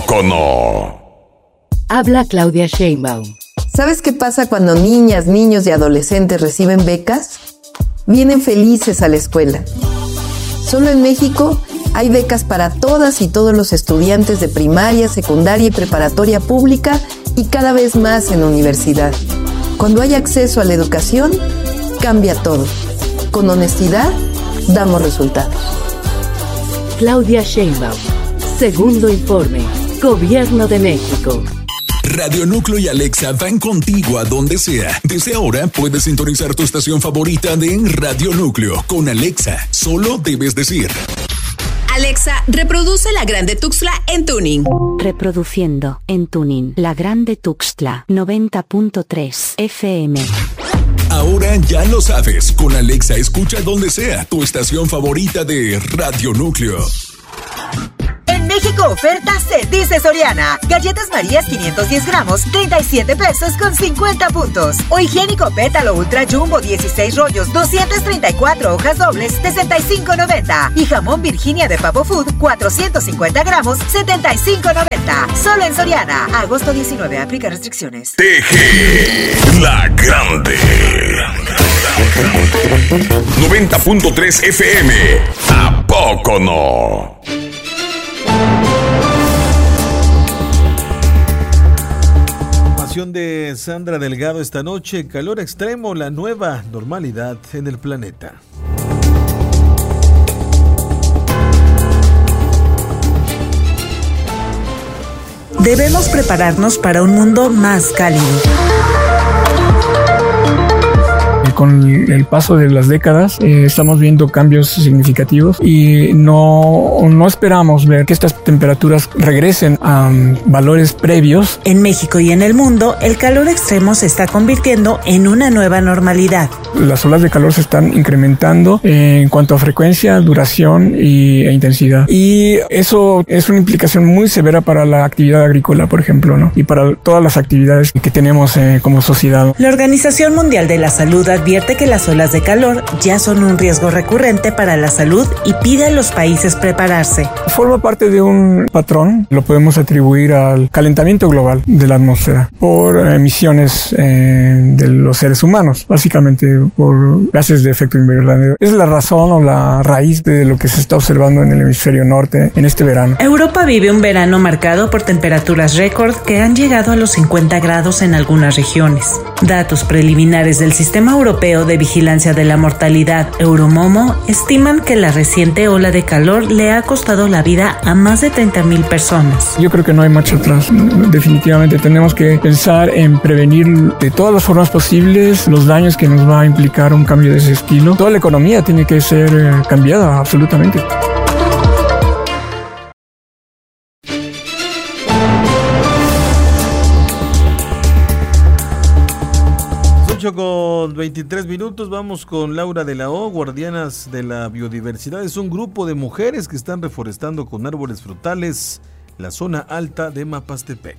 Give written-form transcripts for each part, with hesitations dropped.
poco no? Habla Claudia Sheinbaum. ¿Sabes qué pasa cuando niñas, niños y adolescentes reciben becas? Vienen felices a la escuela. Solo en México hay becas para todas y todos los estudiantes de primaria, secundaria y preparatoria pública y cada vez más en universidad. Cuando hay acceso a la educación, cambia todo. Con honestidad, damos resultados. Claudia Sheinbaum. Segundo informe. Gobierno de México. Radio Núcleo y Alexa van contigo a donde sea. Desde ahora puedes sintonizar tu estación favorita de Radio Núcleo con Alexa. Solo debes decir: Alexa, reproduce La Grande Tuxtla en tuning. Reproduciendo en tuning La Grande Tuxtla 90.3 FM. Ahora ya lo sabes. Con Alexa escucha donde sea tu estación favorita de Radio Núcleo. En México oferta se dice Soriana. Galletas Marías 510 gramos, 37 pesos con 50 puntos. O higiénico Pétalo Ultra Jumbo 16 rollos, 234 hojas dobles, 65.90. Y jamón Virginia de Pavo Food 450 gramos, 75.90. Solo en Soriana. Agosto 19, aplica restricciones. TG La Grande 90.3 FM. ¿A poco no? De Sandra Delgado esta noche: calor extremo, la nueva normalidad en el planeta. Debemos prepararnos para un mundo más cálido. Con el paso de las décadas estamos viendo cambios significativos y no esperamos ver que estas temperaturas regresen a valores previos. En México y en el mundo, el calor extremo se está convirtiendo en una nueva normalidad. Las olas de calor se están incrementando en cuanto a frecuencia, duración e intensidad. Y eso es una implicación muy severa para la actividad agrícola, por ejemplo, ¿no? Y para todas las actividades que tenemos como sociedad. La Organización Mundial de la Salud advierte que las olas de calor ya son un riesgo recurrente para la salud y pide a los países prepararse. Forma parte de un patrón, lo podemos atribuir al calentamiento global de la atmósfera por emisiones de los seres humanos, básicamente por gases de efecto invernadero. Es la razón o la raíz de lo que se está observando en el hemisferio norte en este verano. Europa vive un verano marcado por temperaturas récord que han llegado a los 50 grados en algunas regiones. Datos preliminares del Sistema Europeo de Vigilancia de la Mortalidad, Euromomo, estiman que la reciente ola de calor le ha costado la vida a más de 30,000 personas. Yo creo que no hay marcha atrás. Definitivamente tenemos que pensar en prevenir de todas las formas posibles los daños que nos va a implicar un cambio de ese estilo. Toda la economía tiene que ser cambiada absolutamente. 8:23, vamos con Laura de la O. Guardianas de la Biodiversidad es un grupo de mujeres que están reforestando con árboles frutales la zona alta de Mapastepec.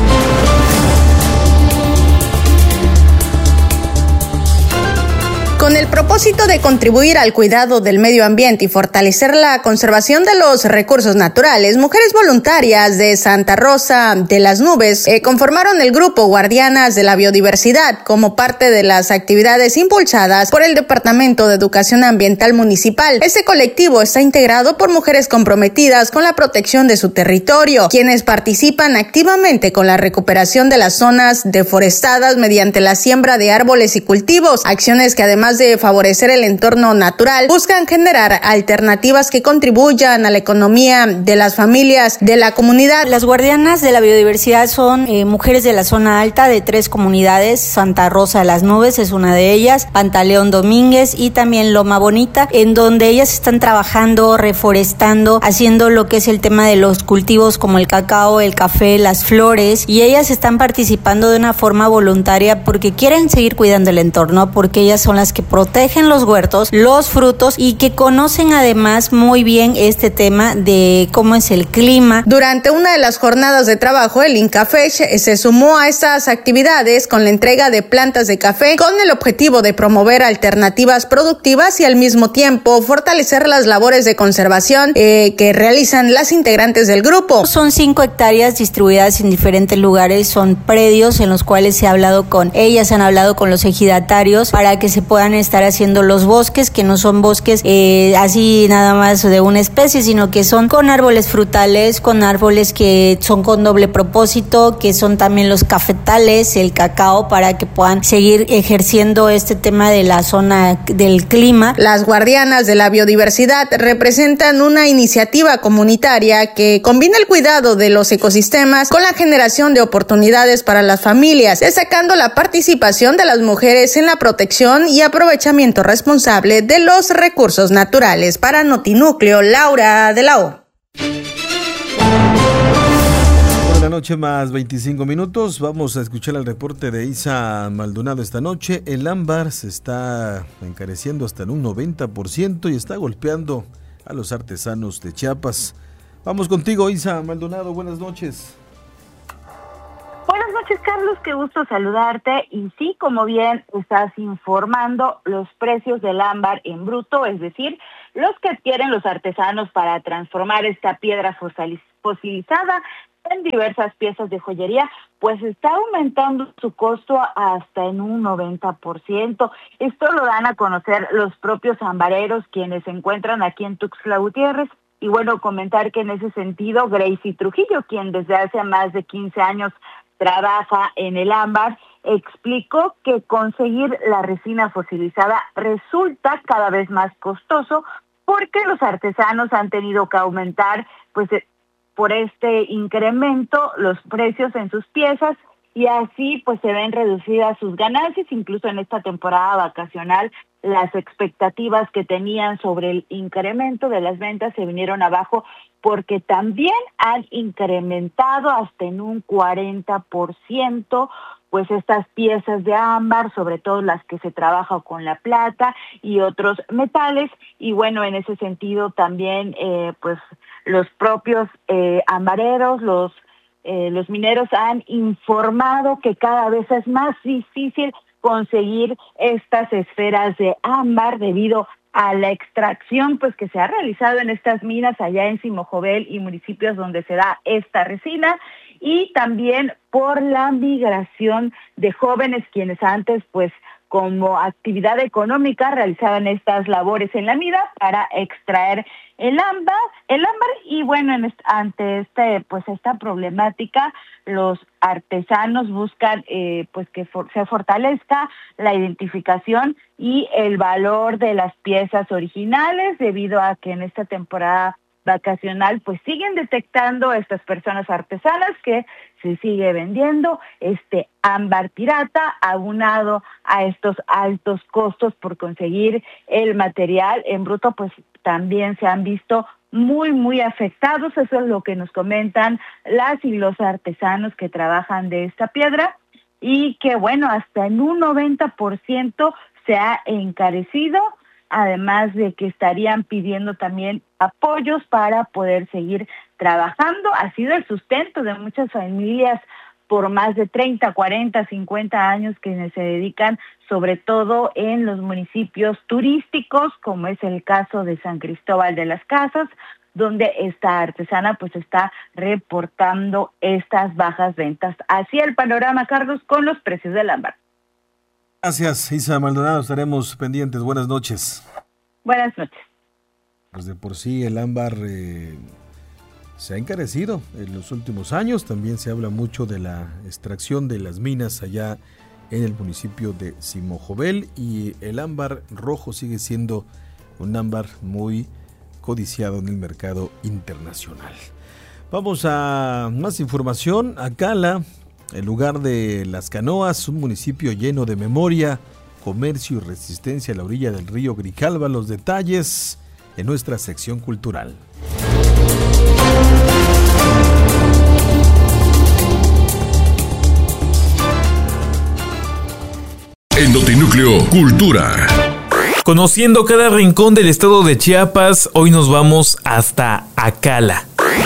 Con el propósito de contribuir al cuidado del medio ambiente y fortalecer la conservación de los recursos naturales, mujeres voluntarias de Santa Rosa de las Nubes conformaron el grupo Guardianas de la Biodiversidad como parte de las actividades impulsadas por el Departamento de Educación Ambiental Municipal. Este colectivo está integrado por mujeres comprometidas con la protección de su territorio, quienes participan activamente con la recuperación de las zonas deforestadas mediante la siembra de árboles y cultivos, acciones que además de favorecer el entorno natural, buscan generar alternativas que contribuyan a la economía de las familias de la comunidad. Las guardianas de la biodiversidad son mujeres de la zona alta de 3 comunidades. Santa Rosa de las Nubes es una de ellas, Pantaleón Domínguez y también Loma Bonita, en donde ellas están trabajando, reforestando, haciendo lo que es el tema de los cultivos como el cacao, el café, las flores, y ellas están participando de una forma voluntaria porque quieren seguir cuidando el entorno, porque ellas son las que que protegen los huertos, los frutos y que conocen además muy bien este tema de cómo es el clima. Durante una de las jornadas de trabajo, el INCAFECH se sumó a estas actividades con la entrega de plantas de café con el objetivo de promover alternativas productivas y al mismo tiempo fortalecer las labores de conservación que realizan las integrantes del grupo. Son 5 hectáreas distribuidas en diferentes lugares, son predios en los cuales se ha hablado con ellas, han hablado con los ejidatarios para que se puedan estar haciendo los bosques, que no son bosques así nada más de una especie, sino que son con árboles frutales, con árboles que son con doble propósito, que son también los cafetales, el cacao, para que puedan seguir ejerciendo este tema de la zona del clima. Las guardianas de la biodiversidad representan una iniciativa comunitaria que combina el cuidado de los ecosistemas con la generación de oportunidades para las familias, destacando la participación de las mujeres en la protección y aprovechamiento responsable de los recursos naturales. Para Notinúcleo, Laura de la O. La noche más 25 minutos, vamos a escuchar el reporte de Isa Maldonado esta noche. El ámbar se está encareciendo hasta en un 90% y está golpeando a los artesanos de Chiapas. Vamos contigo, Isa Maldonado, buenas noches. Buenas noches, Carlos, qué gusto saludarte. Y sí, como bien estás informando, los precios del ámbar en bruto, es decir, los que adquieren los artesanos para transformar esta piedra fosilizada en diversas piezas de joyería, pues está aumentando su costo hasta en un 90%. Esto lo dan a conocer los propios ambareros, quienes se encuentran aquí en Tuxtla Gutiérrez. Y bueno, comentar que en ese sentido, Gracie Trujillo, quien desde hace más de 15 años trabaja en el ámbar, explicó que conseguir la resina fosilizada resulta cada vez más costoso porque los artesanos han tenido que aumentar, pues, por este incremento los precios en sus piezas y así pues se ven reducidas sus ganancias. Incluso en esta temporada vacacional las expectativas que tenían sobre el incremento de las ventas se vinieron abajo porque también han incrementado hasta en un 40% pues estas piezas de ámbar, sobre todo las que se trabaja con la plata y otros metales. Y bueno, en ese sentido también pues los propios ambareros, los mineros han informado que cada vez es más difícil conseguir estas esferas de ámbar debido a la extracción pues que se ha realizado en estas minas allá en Simojovel y municipios donde se da esta resina, y también por la migración de jóvenes quienes antes pues como actividad económica realizaban estas labores en la mina para extraer el ámbar y bueno, ante esta problemática los artesanos buscan pues que se fortalezca la identificación y el valor de las piezas originales, debido a que en esta temporada vacacional pues siguen detectando estas personas artesanas que se sigue vendiendo este ámbar pirata, aunado a estos altos costos por conseguir el material en bruto, pues también se han visto muy afectados. Eso es lo que nos comentan las y los artesanos que trabajan de esta piedra, y que bueno, hasta en un 90% se ha encarecido, además de que estarían pidiendo también apoyos para poder seguir trabajando. Ha sido el sustento de muchas familias por más de 30, 40, 50 años que se dedican sobre todo en los municipios turísticos, como es el caso de San Cristóbal de las Casas, donde esta artesana pues está reportando estas bajas ventas. Así el panorama, Carlos, con los precios del ámbar. Gracias, Isa Maldonado, estaremos pendientes. Buenas noches. Buenas noches. Pues de por sí el ámbar se ha encarecido en los últimos años. También se habla mucho de la extracción de las minas allá en el municipio de Simojovel, y el ámbar rojo sigue siendo un ámbar muy codiciado en el mercado internacional. Vamos a más información. Acala, el lugar de Las Canoas, un municipio lleno de memoria, comercio y resistencia a la orilla del río Grijalva. Los detalles en nuestra sección cultural. En Notinúcleo Cultura. Conociendo cada rincón del estado de Chiapas, hoy nos vamos hasta Acala.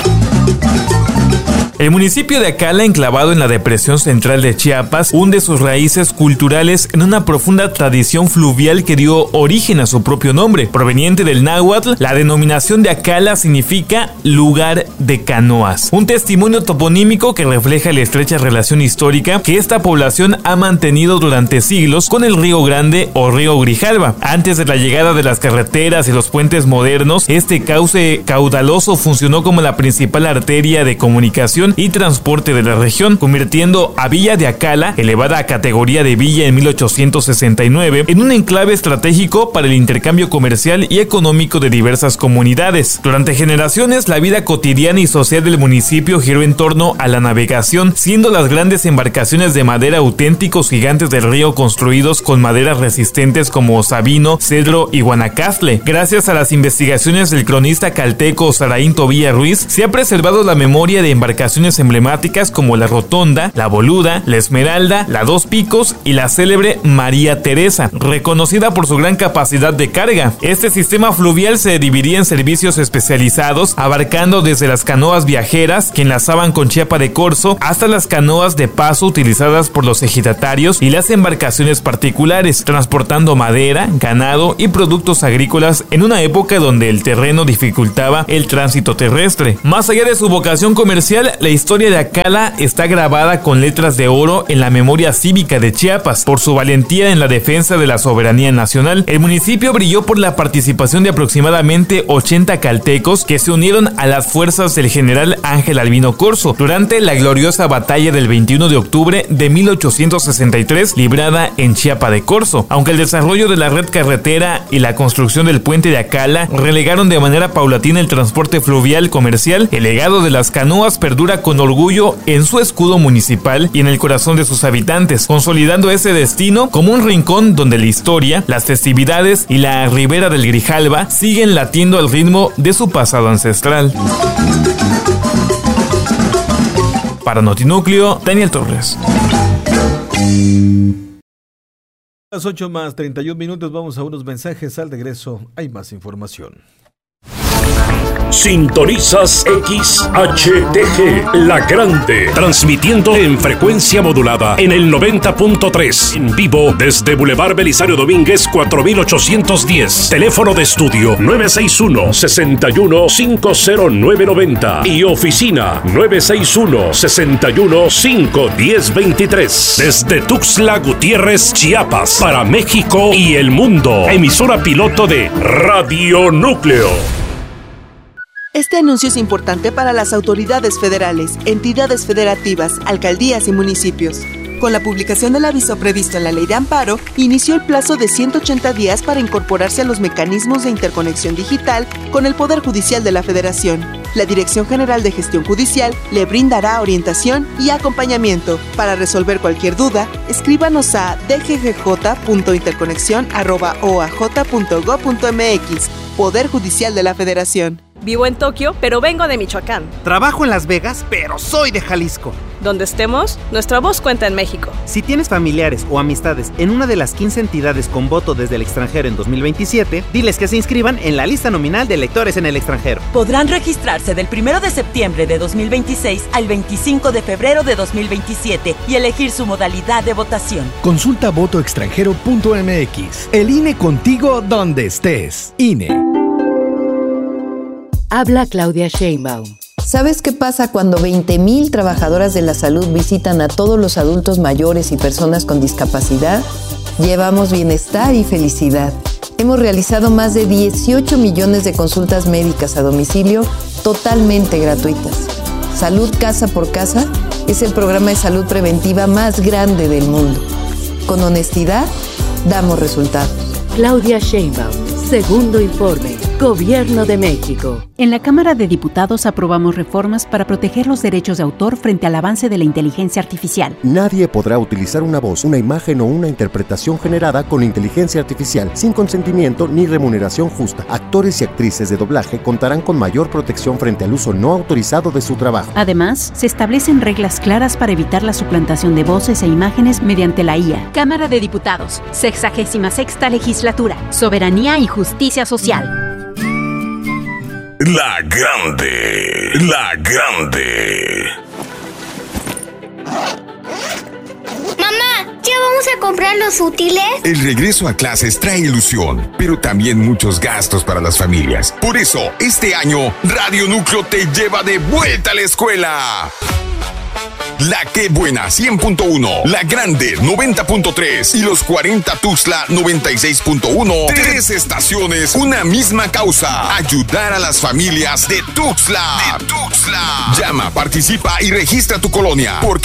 El municipio de Acala, enclavado en la depresión central de Chiapas, hunde sus raíces culturales en una profunda tradición fluvial que dio origen a su propio nombre. Proveniente del náhuatl, la denominación de Acala significa lugar de canoas. Un testimonio toponímico que refleja la estrecha relación histórica que esta población ha mantenido durante siglos con el Río Grande o Río Grijalva. Antes de la llegada de las carreteras y los puentes modernos, este cauce caudaloso funcionó como la principal arteria de comunicación y transporte de la región, convirtiendo a Villa de Acala, elevada a categoría de villa en 1869, en un enclave estratégico para el intercambio comercial y económico de diversas comunidades. Durante generaciones, la vida cotidiana y social del municipio giró en torno a la navegación, siendo las grandes embarcaciones de madera auténticos gigantes del río construidos con maderas resistentes como sabino, cedro y guanacaste. Gracias a las investigaciones del cronista calteco Saraín Tobía Ruiz, se ha preservado la memoria de embarcaciones emblemáticas como la Rotonda, la Boluda, la Esmeralda, la Dos Picos y la célebre María Teresa, reconocida por su gran capacidad de carga. Este sistema fluvial se dividía en servicios especializados, abarcando desde las canoas viajeras que enlazaban con Chiapa de Corzo hasta las canoas de paso utilizadas por los ejidatarios y las embarcaciones particulares, transportando madera, ganado y productos agrícolas en una época donde el terreno dificultaba el tránsito terrestre. Más allá de su vocación comercial, la historia de Acala está grabada con letras de oro en la memoria cívica de Chiapas. Por su valentía en la defensa de la soberanía nacional, el municipio brilló por la participación de aproximadamente 80 caltecos que se unieron a las fuerzas del general Ángel Albino Corzo durante la gloriosa batalla del 21 de octubre de 1863 librada en Chiapa de Corzo. Aunque el desarrollo de la red carretera y la construcción del puente de Acala relegaron de manera paulatina el transporte fluvial comercial, el legado de las canoas perdura con orgullo en su escudo municipal y en el corazón de sus habitantes, consolidando ese destino como un rincón donde la historia, las festividades y la ribera del Grijalva siguen latiendo al ritmo de su pasado ancestral. Para Notinúcleo, Daniel Torres. Las 8:31, vamos a unos mensajes. Al regreso hay más información. Sintonizas XHTG, La Grande, transmitiendo en frecuencia modulada en el 90.3, en vivo desde Boulevard Belisario Domínguez 4810, teléfono de estudio 961-61-50990 y oficina 961-61-51023, desde Tuxtla Gutiérrez, Chiapas, para México y el mundo, emisora piloto de Radio Núcleo. Este anuncio es importante para las autoridades federales, entidades federativas, alcaldías y municipios. Con la publicación del aviso previsto en la Ley de Amparo, inició el plazo de 180 días para incorporarse a los mecanismos de interconexión digital con el Poder Judicial de la Federación. La Dirección General de Gestión Judicial le brindará orientación y acompañamiento. Para resolver cualquier duda, escríbanos a dggj.interconexión@oaj.gov.mx. Poder Judicial de la Federación. Vivo en Tokio, pero vengo de Michoacán. Trabajo en Las Vegas, pero soy de Jalisco. Donde estemos, nuestra voz cuenta en México. Si tienes familiares o amistades en una de las 15 entidades con voto desde el extranjero en 2027, diles que se inscriban en la lista nominal de electores en el extranjero. Podrán registrarse del 1 de septiembre de 2026 al 25 de febrero de 2027 y elegir su modalidad de votación. Consulta votoextranjero.mx. El INE contigo donde estés. INE. Habla Claudia Sheinbaum. ¿Sabes qué pasa cuando 20,000 trabajadoras de la salud visitan a todos los adultos mayores y personas con discapacidad? Llevamos bienestar y felicidad. Hemos realizado más de 18 millones de consultas médicas a domicilio totalmente gratuitas. Salud Casa por Casa es el programa de salud preventiva más grande del mundo. Con honestidad, damos resultados. Claudia Sheinbaum, segundo informe. Gobierno de México. En la Cámara de Diputados aprobamos reformas para proteger los derechos de autor frente al avance de la inteligencia artificial. Nadie podrá utilizar una voz, una imagen o una interpretación generada con inteligencia artificial sin consentimiento ni remuneración justa. Actores y actrices de doblaje contarán con mayor protección frente al uso no autorizado de su trabajo. Además, se establecen reglas claras para evitar la suplantación de voces e imágenes mediante la IA. Cámara de Diputados, 66ª Legislatura, Soberanía y Justicia Social. La Grande, La Grande. Mamá, ¿ya vamos a comprar los útiles? El regreso a clases trae ilusión, pero también muchos gastos para las familias. Por eso, este año, Radio Núcleo te lleva de vuelta a la escuela. La Qué Buena 100.1, La Grande 90.3 y los 40 Tuxtla 96.1. 3 estaciones, una misma causa. Ayudar a las familias de Tuxtla. Llama, participa y registra tu colonia, porque